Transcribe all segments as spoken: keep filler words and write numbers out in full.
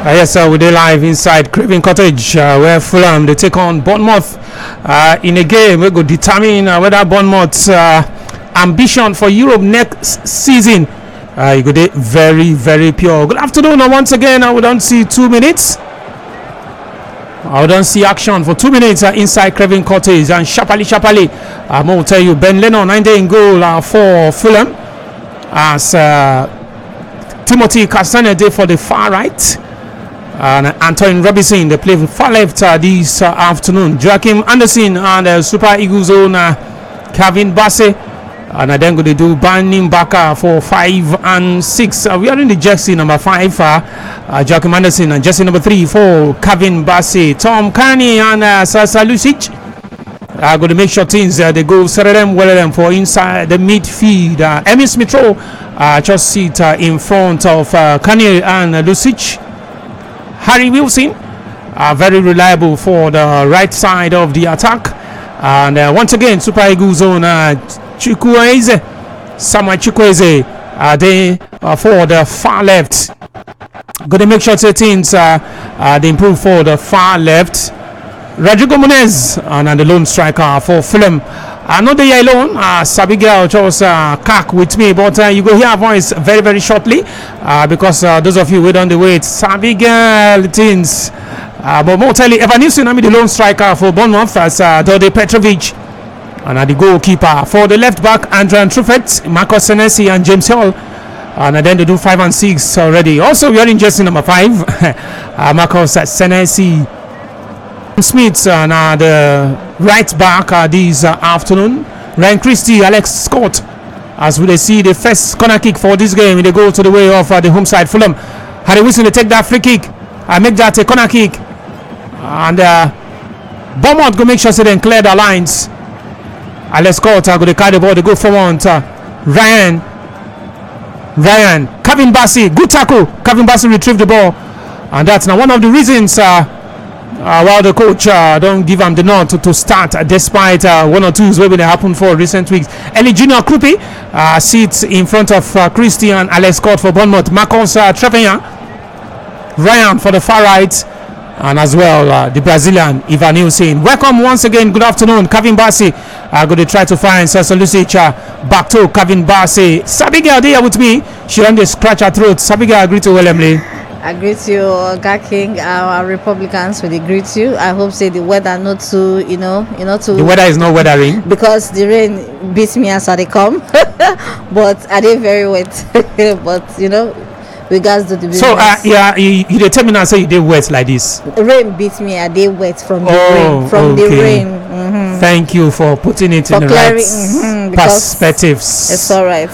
Uh, yes, sir, we did live inside Craven Cottage, uh, where Fulham they take on Bournemouth uh, in a game. We go determine uh, whether Bournemouth's uh, ambition for Europe next season uh, you go dey very, very pure. Good afternoon, and once again, uh, we don't see two minutes. I don't see action for two minutes uh, inside Craven Cottage, and sharply, sharply, I'm going to tell you, Ben Lennon nine day in goal uh, for Fulham, as uh, Timothy Castagne for the far right. And Antoine Robinson, they play far left uh, this uh, afternoon. Joachim Anderson and uh, Super Eagles owner Kevin Bassey. And uh, then go to do Banim Baka for five and six. Uh, we are in the jersey number five. Uh, uh, Joachim Anderson and jersey number three for Kevin Bassey. Tom Carney and uh, Sasa Lucic. Uh, going to make sure things uh, they go settle them well them for inside the midfield. Uh, Emil Smith-Rowe uh, just sit uh, in front of uh, Carney and uh, Lucic. Harry Wilson, uh, very reliable for the right side of the attack. And uh, once again, Super Eagles on uh, Chukwueze, Samuel Chukwueze, uh, they uh, for the far left. Going to make sure that things uh, uh, they improve for the far left. Rodrigo Munez, and uh, the lone striker for Fulham. Uh, not the year alone, uh, Sabiga just uh, cack with me, but uh, you go hear our voice very, very shortly uh, because uh, those of you wait on the wait, Sabiga things. Uh, but more tell you, Evan Nilsson, I'm the lone striker for Bournemouth as uh, Dode Petrovic, and uh, the goalkeeper for the left back, Andrian Truffet, Marcos Senesi, and James Hall. And uh, then they do five and six already. Also, we are in jersey number five, uh, Marcos Senesi. Smith and uh, the right back uh, this uh, afternoon. Ryan Christie, Alex Scott, as we see the first corner kick for this game. They go to the way of uh, the home side Fulham. Harry Wilson they take that free kick. I uh, make that a corner kick, and uh, Bournemouth go make sure so they clear the lines. Alex Scott uh, go to carry the ball. They go forward. Uh, Ryan, Ryan, Kevin Bassey, good tackle. Kevin Bassey retrieved the ball, and that's now one of the reasons. Uh, Uh, while the coach uh, don't give him the nod to, to start uh, despite uh, one or twos where they happen for recent weeks. Eli Junior Krupi uh, sits in front of uh, Christian Alex Scott for Bournemouth. Marcos uh, Trevenya, Ryan for the far right, and as well uh, the Brazilian Ivan Nilsson. Welcome once again. Good afternoon. Kevin Bassey uh, going to try to find Sasa Lucic uh, back to Kevin Bassey. Sabiga there with me. She on the scratch her throat. Sabiga agree to William Lee. I greet you, Oga King. Our Republicans will greet you. I hope say the weather not too, you know, you know, too. The weather is not weathering because the rain beats me as I come, but are they very wet? But you know, we guys do the business. So uh, yeah, you, you tell me now say you did wet like this. Rain beats me. Are they wet from the oh, rain? From okay. the rain. Mm-hmm. Thank you for putting it for in the right mm-hmm, perspectives. It's all right.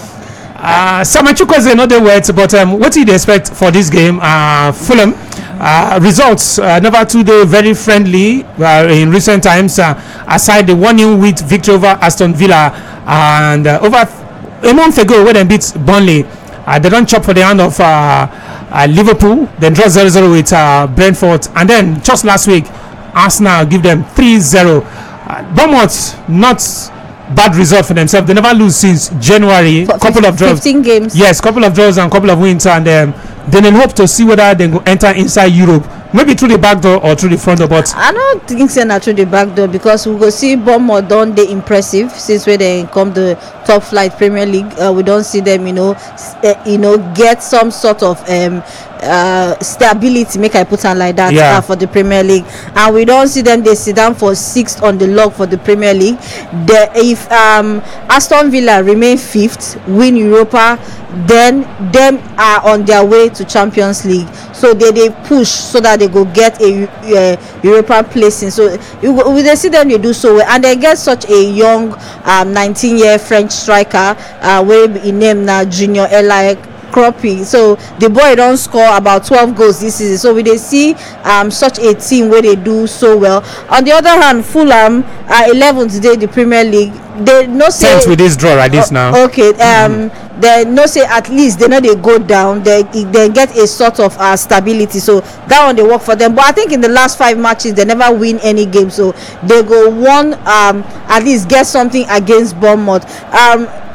Uh, Samuel Chukwueze another words, but um, what did you expect for this game? Uh, Fulham uh, results uh, never too day very friendly uh, in recent times. Uh, aside the one nil with victory over Aston Villa, and uh, over a month ago when they beat Burnley, uh, they don't chop for the hand of uh, uh, Liverpool. Then draw zero zero with uh, Brentford, and then just last week Arsenal give them three zero. Uh, Bournemouth not. Bad result for themselves. They never lose since January. For couple of draws. fifteen games. Yes, couple of draws and couple of wins, and um, then they hope to see whether they go enter inside Europe. Maybe through the back door or through the front door. But I don't think so not through the back door because we go see Bournemouth done they impressive since when they come the top flight Premier League. Uh, we don't see them, you know, uh, you know, get some sort of um uh stability. Make I put on like that yeah. uh, for the Premier League, and we don't see them. They sit down for sixth on the log for the Premier League. The, if um Aston Villa remain fifth, win Europa, then them are on their way to Champions League. So they they push so that they go get a, a European placing. So you we they see them they do so well, and they get such a young um nineteen year French striker uh where in name now Junior Eli Croppy. So the boy don't score about twelve goals this season. So we they see um such a team where they do so well. On the other hand, Fulham are eleventh today the Premier League. They no say tenth with this draw like this now. Okay, um mm-hmm. they no say at least they know they go down. They they get a sort of uh, stability. So that one they work for them. But I think in the last five matches they never win any game. So they go one um at least get something against Bournemouth. Um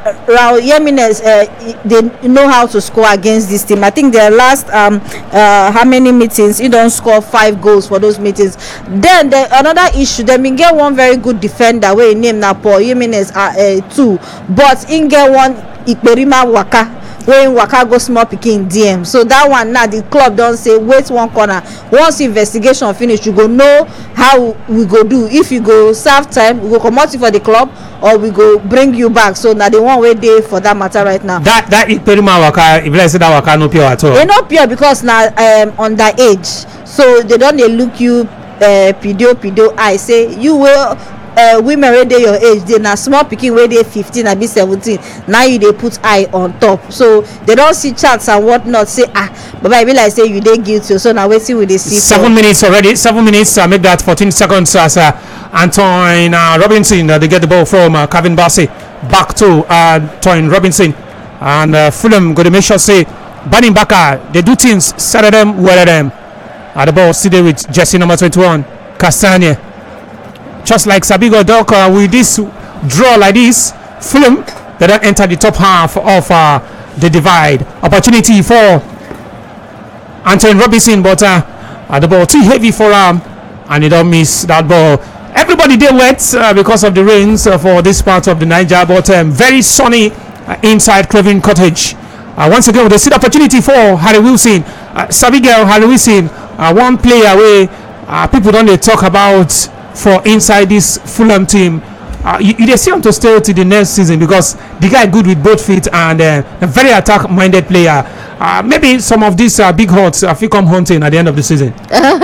Raul Jimenez, uh, they know how to score against this team. I think their last um uh how many meetings he don't score five goals for those meetings. Then the another issue, they been get one very good defender where he name na Paul Jimenez uh, uh, two, but in get one Ikperima Waka. When waka go small pikin D M, so that one now the club don say wait one corner, once investigation finish you go know how we go do, if you go serve time we go comot you for the club or we go bring you back. So na the one wey dey for that matter right now. that that Ikperima waka, if I say that waka no pure at all, e no pure because na um, underage, so they don dey look you uh, pidio pidio eye say you will uh, women wey dey your age dey na small pikin wey dey fifteen abi seventeen now you dey put eye on top, so they don see chats and whatnot say ah baba e be like say you dey guilty, so na wetin we dey see. Seven for minutes already. Seven minutes. Uh, make that fourteen seconds as uh, Antoine uh, Robinson uh, they get the ball from uh, Calvin Bassey back to uh, Antoine Robinson, and uh, Fulham go to make sure say Bani Baka they do things, set of them, well of them. Uh, the ball still there with Jesse number twenty-one Castagne. Just like Sabigo Doc, uh, with this draw like this, Fulham they don't enter the top half of uh, the divide. Opportunity for Antoine Robinson, but uh, uh, the ball too heavy for him, um, and he don't miss that ball. Everybody they wet uh, because of the rains uh, for this part of the Niger, but um, very sunny uh, inside Craven Cottage. Uh, once again, they see the opportunity for Harry Wilson. Uh, Sabigo Harry Wilson, uh, one player where uh, people don't they talk about for inside this Fulham team. Uh, you, you see him to stay till the next season because the guy good with both feet and uh, a very attack-minded player. Uh, maybe some of these uh, big hots uh, come hunting at the end of the season.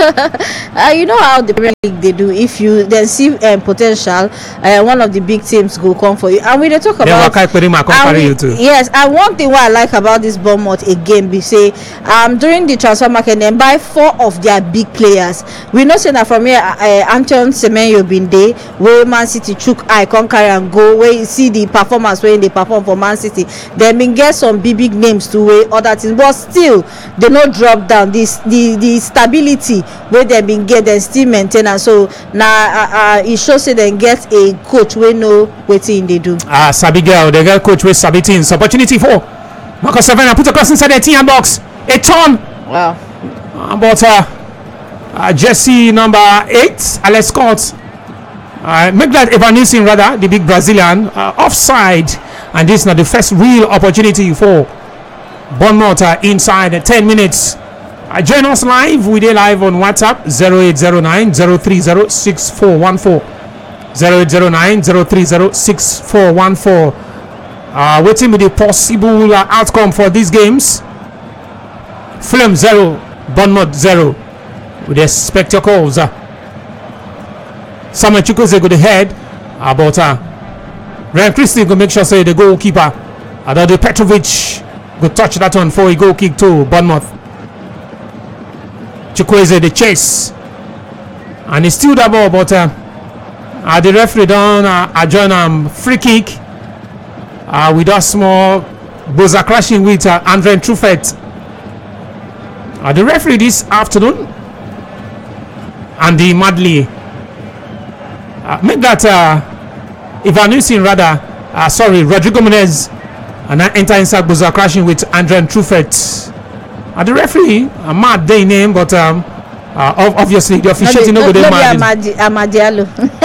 uh, you know how the Premier League they do. If you then see um, potential, uh, one of the big teams go come for you. And we they talk about. And we, you too. Yes, and one thing what I like about this Bournemouth again, we say um during the transfer market, then buy four of their big players. We know say that from here, uh, Anton Semenyo been there, where Man City took eye, come carry and go. Where you see the performance when they perform for Man City, then been get some big big names to where other teams. But still they no drop down, this the the stability where they been get them still maintain, and so now uh, uh, it shows say they get a coach we know wetin they do. Ah, Sabi girl, they get coach with Sabi teams. Opportunity for Marcus Savannah put across inside the ten box, a ton. Wow. Uh, but uh, uh, Jesse number eight Alex Scott uh, make that Evanilson rather the big Brazilian uh, offside, and this is not the first real opportunity for Bournemouth uh, inside uh, ten minutes. Uh, join us live. We are live on WhatsApp zero eight zero nine zero three zero six four one four zero eight zero nine zero three zero six four one four. Uh, waiting with the possible uh, outcome for these games. Fulham zero, Bournemouth zero. With the spectacles. Uh, Samuel Chukwueze go the head. Uh, but uh, Ryan Christie go make sure say the goalkeeper. Uh, the Petrovic go touch that one for a goal kick to Bournemouth. Chukwueze the chase, and he still the ball, but uh, uh, the referee done uh, adjourn um, free kick uh, with a small buzzer crashing with uh, Andre Truffet. Uh, the referee this afternoon, Andy Madley, uh, make that uh, Evanilson rather, uh, sorry, Rodrigo Munez. And I enter inside buzzer crashing with Andre Truffet. Uh, the referee, a mad day name, but um, uh, obviously the officiating no, no, no go there mad. Amadialo.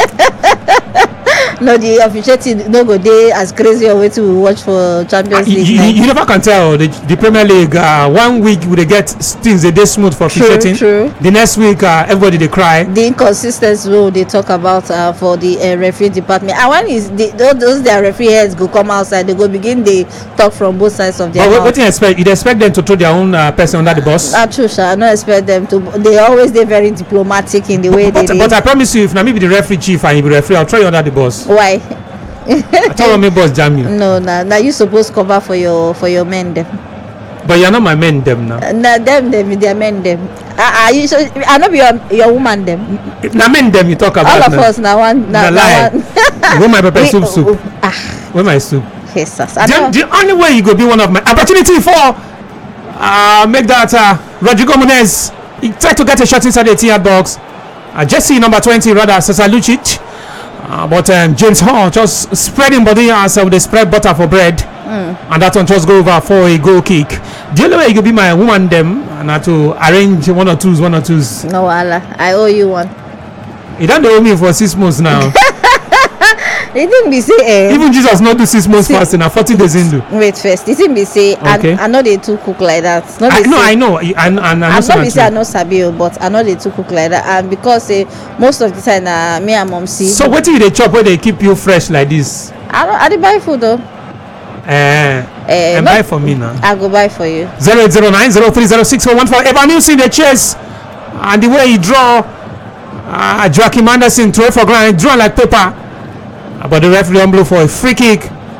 No, the officiating no go there as crazy a way to watch for Champions League. Uh, you, you never can tell. The, the Premier League, uh, one week they get things they day smooth for officiating. True, true. The next week, uh, everybody they cry. The inconsistency rule they talk about uh, for the uh, referee department. And when is the, those their referee heads go come outside, they go begin they talk from both sides of their. But mouth. What do you expect? You expect them to throw their own uh, person under the bus? Not true, sir. I don't expect them to. They always they very diplomatic in the way but, they. But they, I promise you, if now maybe the referee chief and you be referee, I'll throw you under the bus. Why? I told me boss jam you. No, nah, now you supposed cover for your for your men them. But you're not my men them now. Uh, nah, them them their men them. Ah, uh, you so I know your your woman them. Now men them you talk about. All of now. us now one now lie. Where my pepper soup soup? Oh, oh, ah. Where my soup? Jesus. The, the only way you go be one of my opportunity for uh make that uh Rodrigo Munez. He tried to get a shot inside the ten-yard box. Uh, Jesse number twenty rather Sasa Lucic. Uh, but um, James Hall just spreading body as uh, they spread butter for bread. Mm. And that one just go over for a goal kick. The only way you could be my woman them and I to arrange one or twos, one or twos. No, Allah, I owe you one. You don't owe me for six months now. It didn't be say eh. Even Jesus not do six months fasting and forty days in do. Wait first. It didn't be say okay. I, I know they too cook like that. Not I, no, say, I know. I, I, I know. I'm not be say I know Sabi, but I know they too cook like that. And because say uh, most of the time uh, me and mom see. So what do they chop where they keep you fresh like this? I don't I dey buy food though. Eh, uh, uh, buy for me now. I go buy for you. Zero eight zero nine zero three zero six four one four. Ever you see the chase and the way he draw, uh, Joachim Anderson throw for ground, draw like paper. But the referee on blow for a free kick.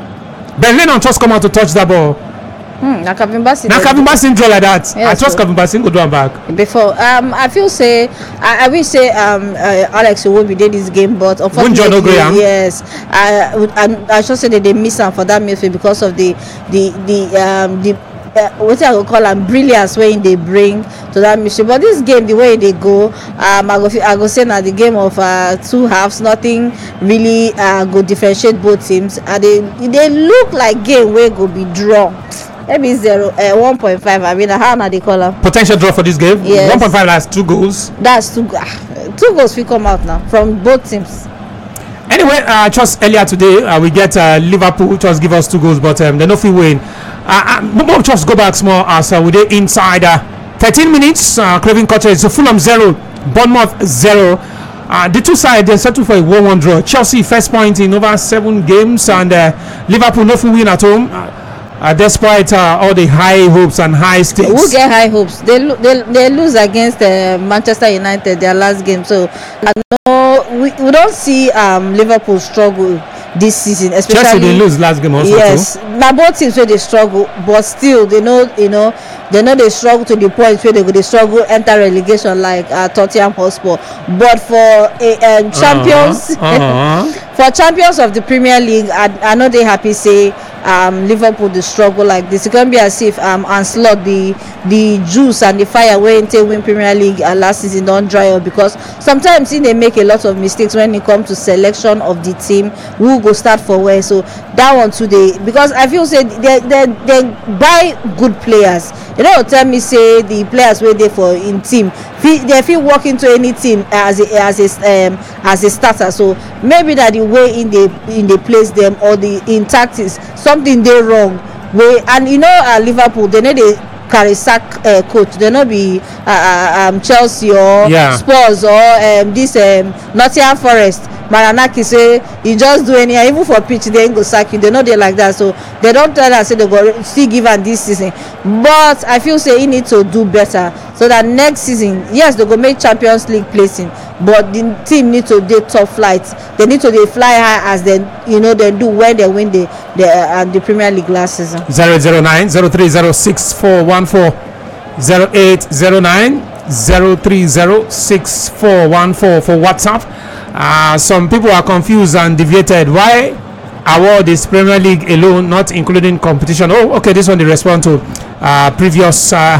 Ben Lennon just come out to touch that ball. Hmm, now Kevin Bassett. Now Kevin Bassett draw like that. Yes, I trust so. Kevin Bassett go do am back. Before, um, I feel say I, I will say um uh, Alex Iwobi did this game, but unfortunately, yes, I I I should say that they miss him for that midfield because of the the the um the. Uh, what I will call them brilliance when they bring to that mission. But this game, the way they go, um, I go I go say now the game of uh, two halves, nothing really uh, go differentiate both teams. And they they look like game where go be draw. Maybe zero, uh, one point five. I mean, how now they call them? Potential draw for this game. Yes. one point five. That's two goals. That's two. Uh, two goals will come out now from both teams. Anyway, uh, just earlier today, uh, we get uh, Liverpool just give us two goals, but um, they no free win. Uh, uh, we'll just go back small as uh, we did inside uh, thirteen minutes. Uh, Craven Cottage, so Fulham zero, Bournemouth zero. Uh, the two sides they settled for a one one draw. Chelsea first point in over seven games, and uh, Liverpool no free win at home. Uh, Uh, despite uh, all the high hopes and high stakes. Who get high hopes? They lo- they, they lose against uh, Manchester United their last game. So I know we, we don't see um, Liverpool struggle this season, especially. Chelsea they lose last game also. Yes, now both teams where they struggle, but still they know you know they know they struggle to the point where they go they struggle enter relegation like uh, Tottenham Hotspur. But for a uh, champions, uh-huh. Uh-huh. for champions of the Premier League, I, I know they happy say. Um, Liverpool the struggle like this. It can be as if um Anslot the the juice and the fire when they win Premier League uh, last season don't dry up because sometimes see, they make a lot of mistakes when it comes to selection of the team who go start for where. So that one today because I feel say they they, they buy good players. They don't tell me say the players where they for in team they feel walk into any team as a as a um, as a starter. So maybe that the way in the in they place them or the in tactics something they wrong way and you know uh, Liverpool they know they carry sack uh, coach they no be uh, uh, um, Chelsea or yeah. Spurs or um, this um, Nottingham Forest. Maranaki say he just do anyhow even for pitch they ain't go sack you they know they like that so they don't tell us say they go still give am this season but I feel say he need to do better so that next season yes they go make Champions League placing but the team need to dey top flight they need to dey fly high as they you know they do when they win the the uh, the Premier League last season. Zero zero nine zero three zero six four one four zero eight zero nine zero three zero six four one four for WhatsApp. Uh, some people are confused and deviated. Why award this Premier League alone, not including competition? Oh, okay, this one they respond to uh, previous uh,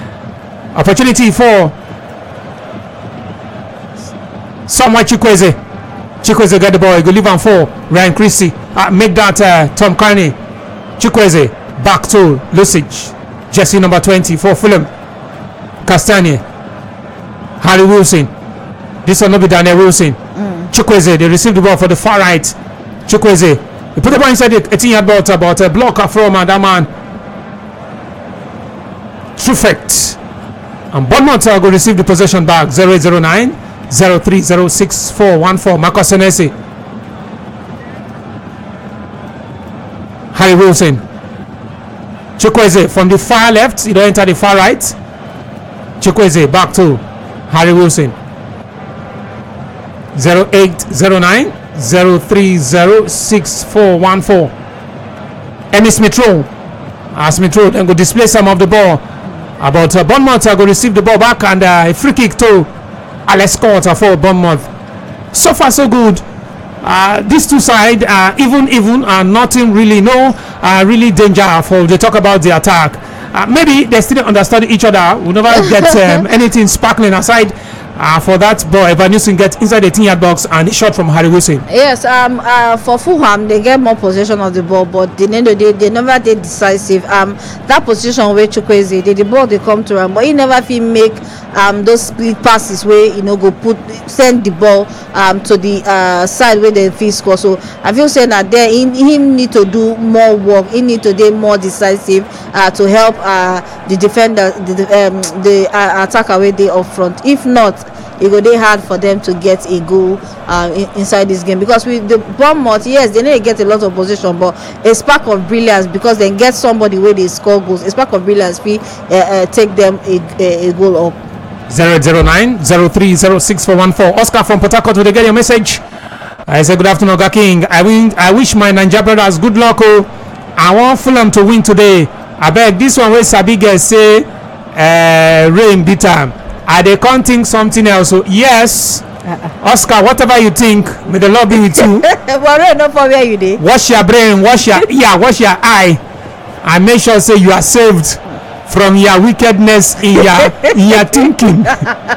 opportunity for Samuel Chukwueze. Chukwueze get the ball. He go leave him for Ryan Christie. Uh, make that uh, Tom Carney. Chukwueze back to Lucic. Jersey number twenty for Fulham. Castagne. Harry Wilson. This one not be Daniel Wilson. Mm. Chukwueze, they received the ball for the far right. Chukwueze, he put the ball inside the eighteen yard box about a blocker from uh, that man. Truffect. And Bournemouth uh, go receive the possession back. zero eight zero nine zero three zero six four one four. Marcus Senesi. Harry Wilson. Chukwueze from the far left, he don't enter the far right. Chukwueze back to Harry Wilson. zero eight zero nine zero three zero six four one four. Emmy Smith-Rowe. As Smith-Rowe then go display some of the ball. About uh, Bournemouth uh, go receive the ball back and uh, a free kick to Alex Scott uh, for Bournemouth. So far so good. Uh, these two sides uh, even even uh, nothing really no uh, really danger for they talk about the attack. Uh, maybe they still understand each other. We never get um, anything sparkling aside uh, for that ball. Evan Newson gets inside the ten-yard box and he shot from Harry Wilson. Yes, um, uh, for Fulham, they get more possession of the ball, but the end of the day, they never did decisive. Um, that position where Chukwueze, they the ball they come to him, but he never feel make um those split passes where you know go put send the ball um to the uh side where they feel score. So I feel saying that there he, he need to do more work. He need to be more decisive uh to help uh the defender the um the uh, attacker where they up front. If not, it go dey hard for them to get a goal uh, in, inside this game, because with the Bournemouth, yes, they need to get a lot of possession, but a spark of brilliance, because they get somebody where they score goals, a spark of brilliance we uh, uh, take them a, a, a goal up. zero zero nine zero three zero six four one four. Oscar from Port Harcourt, will they get your message? I say good afternoon, Oga King. I win. I wish my Naija brothers good luck. Oh, I want Fulham to win today. I beg this one where Sabi girl say uh, rain beat am. Are they counting something else? So yes, uh-uh. Oscar, whatever you think, may the Lord be with you. Well, no for where you dey. Wash your brain, wash your ear, wash your eye, and make sure say you are saved from your wickedness in your in your thinking.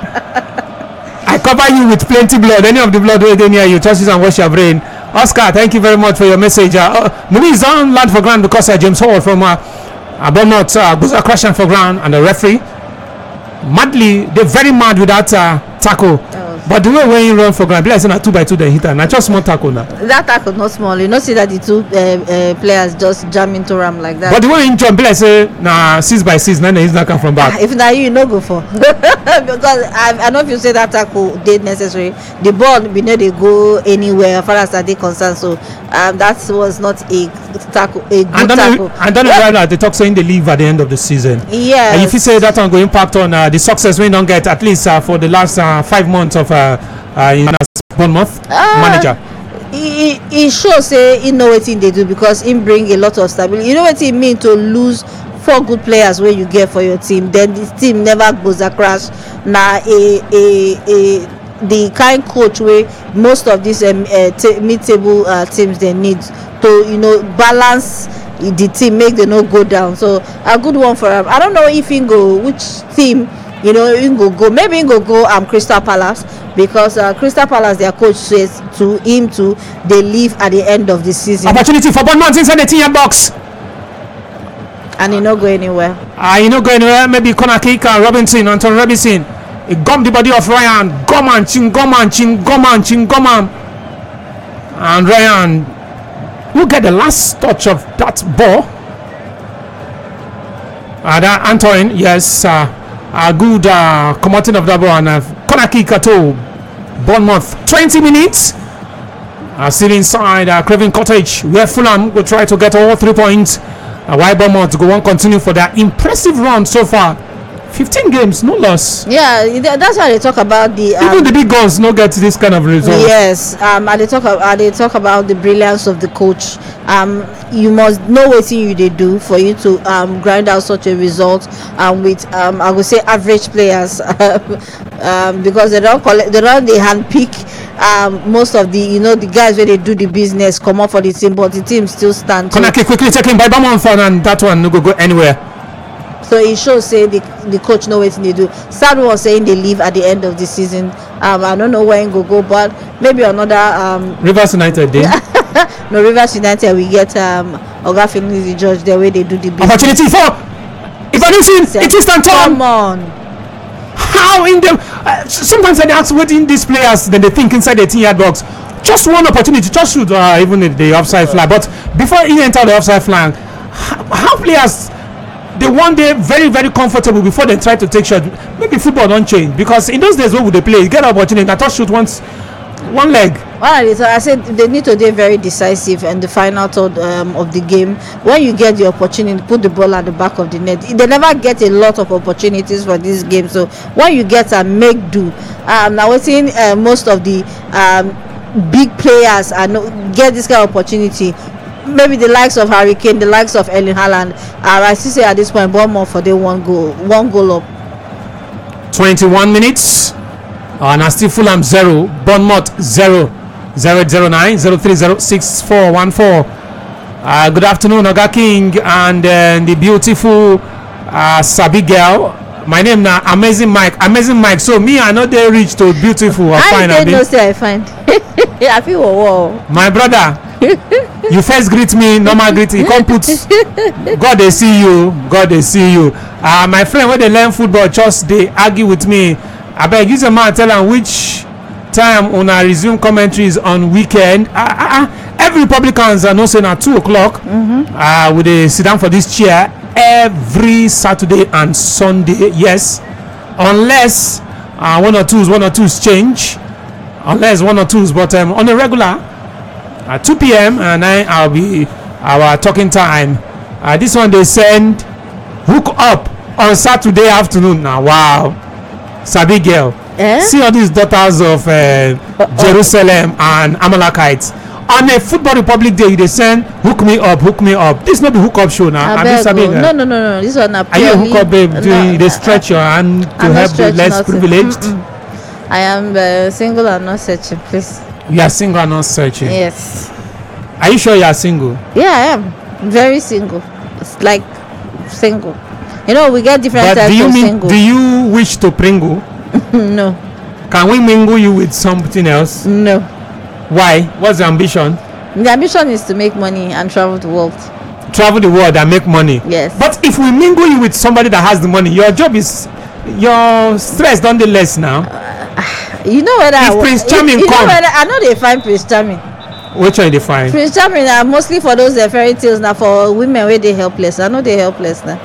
I cover you with plenty blood. Any of the blood wey dey near you, touch it and wash your brain. Oscar, thank you very much for your message. Uh, uh, maybe it's on land for ground because uh, James Hall from uh, Bournemouth uh, goes a crashing for ground, and the referee madly, they're very mad with that uh, tackle. Oh. But the way when you run for ground, be like saying a two by two they hit her. Not just small tackle now. That tackle not small. You know see that the two uh, uh, players just jam into ram like that. But the way you jump, be like say nah six by six, nine he's not come from back. Ah, if now you no go for because I, I know if you say that tackle did necessary, the ball we know they go anywhere as far as they concerned. So um, that was not a tackle, a good and tackle. And then right now they talk saying they leave at the end of the season. Yeah. And if you say that one go impact on uh, the success we don't get at least uh, for the last uh, five months of uh, uh, in Bournemouth uh, manager. He, he shows say he know what they do because he bring a lot of stability. You know what it mean to lose four good players where you get for your team, then this team never goes a crash. Now a a a the kind coach where most of these um, uh, t- mid-table uh, teams they need to you know balance the team, make them not go down. So a good one for him. I don't know if he go which team you know he go go. Maybe he go go um Crystal Palace because uh, Crystal Palace their coach says to him to they leave at the end of the season. Opportunity for Bournemouth inside the ten-yard box. And he not go anywhere. Ah, uh, he not go anywhere. Maybe corner kick and Robinson, Anton Robinson. He gummed the body of Ryan. Goman, Chingoman, Chingoman, Chingoman. And Ryan will get the last touch of that ball. Uh, that Antoine, yes, uh, a good uh, commoting of that ball and uh, corner kick at all. Bournemouth, twenty minutes. Uh, still inside uh, Craven Cottage, where Fulham will try to get all three points. Uh, while Bournemouth go on continue for their impressive run so far. fifteen games, no loss. Yeah, that's how they talk about the um, even the big guns no get this kind of result. Yes, um, and they talk about they talk about the brilliance of the coach. Um, you must know what you they do for you to um grind out such a result. Um, with um, I would say average players, um, because they don't collect, they don't they handpick um most of the you know the guys where they do the business come up for the team, but the team still stand. Konaki quickly taken by Bournemouth and that one no go go anywhere. So it shows say the, the coach know what they do. Sad was saying they leave at the end of the season. Um, I don't know where he go go, but maybe another um Rivers United day. No, Rivers United we get um Oga Finley the judge the way they do the business. Opportunity for Evaluation. It is time. Come on. How in them? Uh, sometimes I ask what in these players then they think inside the ten-yard box. Just one opportunity, just shoot uh, even the offside flag. But before he enter the offside flag, how, how players? They one day very very comfortable before they try to take shot. Maybe football don't change because in those days what would they play? You get an opportunity, I thought shoot once, one leg. Well, so I said they need to be very decisive in the final third um, of the game. When you get the opportunity, put the ball at the back of the net. They never get a lot of opportunities for this game. So when you get a make do, um, now we're seeing uh, most of the um, big players and get this kind of opportunity. Maybe the likes of Harry Kane, the likes of Erling Haaland. Uh, I still say at this point, Bournemouth for the one goal, one goal up. twenty-one minutes. And uh, still Fulham zero, Bournemouth zero, zero zero nine zero three zero six four one four. Uh, good afternoon, Oga King, and uh, the beautiful uh, Sabi girl My name now Amazing Mike. Amazing Mike. So me, I know they reach to beautiful or fine. I don't say I find. I feel wow. My brother, you first greet me, normal greeting. You come put God they see you, God they see you. Uh, my friend when they learn football, just they argue with me. I beg use a man tell them which time when I resume commentaries on weekend. Uh, uh, uh, every Republicans are not saying at two o'clock. Mm-hmm. Uh, with they sit down for this chair every Saturday and Sunday. Yes, unless uh, one or twos, one or twos change. Unless one or twos, but um, on a regular at two p.m. and I I'll be our talking time. Uh, this one they send hook up on Saturday afternoon. Now, wow, Sabi girl. Eh? See all these daughters of uh, Jerusalem and Amalekites on a Football Republic Day. They send hook me up, hook me up. This not the hook up show now. I Sabi, no, no, no, no. This one are you a hook up babe? Do no, they stretch your hand to I'm help the less nothing. Privileged? Mm-mm. I am uh, single and not searching, please. You are single and not searching. Yes. Are you sure you are single? Yeah, I am very single. It's like single. You know, we get different but types do you of mean, single. Do you wish to pringle? No. Can we mingle you with something else? No. Why? What's the ambition? The ambition is to make money and travel the world. Travel the world and make money? Yes. But if we mingle you with somebody that has the money, your job is, your stress don't do less now. Uh, you know whether if I, Prince Charming you, you come, know whether I know they find Prince Charming. Which one they find? Prince Charming are mostly for those uh, fairy tales now for women where they helpless. I know they helpless now.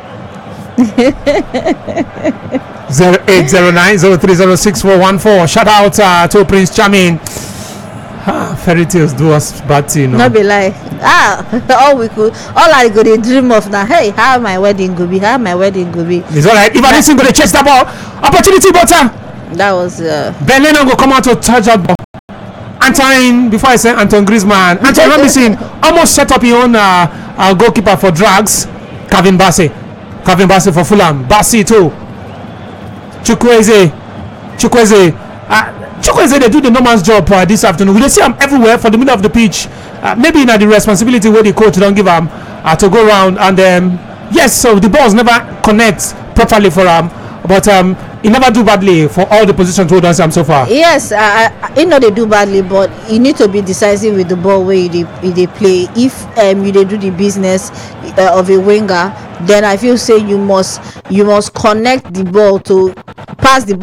Zero eight zero nine zero three zero six four one four. Shout out uh, to Prince Charming. Ah, fairy tales do us bad thing. No? Not be like ah, all we could, all I could dream of now. Hey, how my wedding could be? How my wedding could be? It's all right. If I listen to the chase that ball, opportunity butter. That was uh. Ben Lennon go come out to touch that ball. Antoine, before I say Antoine Griezmann, Antoine Robinson almost set up his own uh, uh, goalkeeper for drugs. Calvin Bassey, Calvin Bassey for Fulham. Bassey too. Chukwueze, Chukwueze. Uh, Chukwueze they do the no man's job uh, this afternoon. We dey see him everywhere for the middle of the pitch. Uh, maybe na the responsibility where the coach don't give him uh, to go around and um, yes, so the balls never connect properly for him. But um, he never do badly for all the positions we done so far. Yes, I, I, you know they do badly, but you need to be decisive with the ball where you they play. If um you they do the business uh, of a winger, then I feel say you must you must connect the ball to pass the ball.